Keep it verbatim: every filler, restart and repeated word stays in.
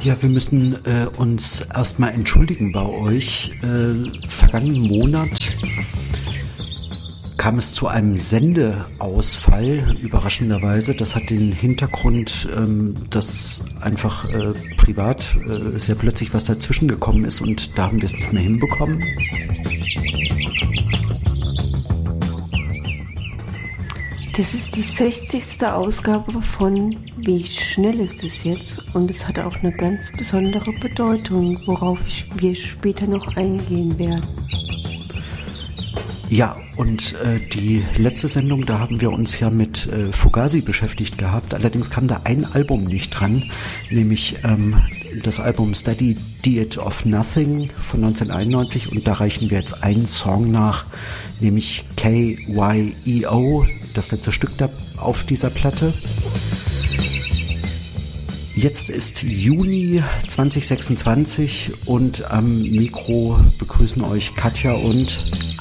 Ja, wir müssen äh, uns erstmal entschuldigen bei euch. Äh, vergangenen Monat kam es zu einem Sendeausfall, überraschenderweise. Das hat den Hintergrund, ähm, dass einfach äh, privat äh, sehr plötzlich was dazwischen gekommen ist und da haben wir es nicht mehr hinbekommen. Das ist die sechzigste Ausgabe von Wie schnell ist es jetzt? Und es hat auch eine ganz besondere Bedeutung, worauf ich, wir später noch eingehen werden. Ja, und äh, die letzte Sendung, da haben wir uns ja mit äh, Fugazi beschäftigt gehabt. Allerdings kam da ein Album nicht dran, nämlich ähm, das Album Steady Diet of Nothing von neunzehnhunderteinundneunzig. Und da reichen wir jetzt einen Song nach, nämlich K Y E O, das letzte Stück da auf dieser Platte. Jetzt ist Juni zwanzig sechsundzwanzig und am Mikro begrüßen euch Katja und